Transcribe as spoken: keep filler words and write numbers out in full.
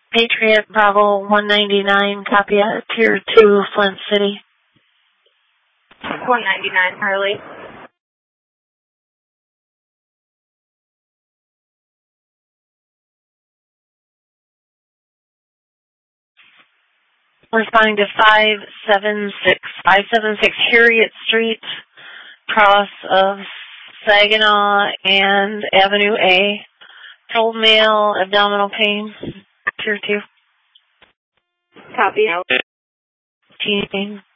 Patriot Bravo one ninety-nine, copy at Tier two, Flint City. one ninety-nine, Harley. Responding to five seven six, five seven six Harriet Street, cross of Saginaw and Avenue A. Told male, abdominal pain, Tier two. Copy. Teething.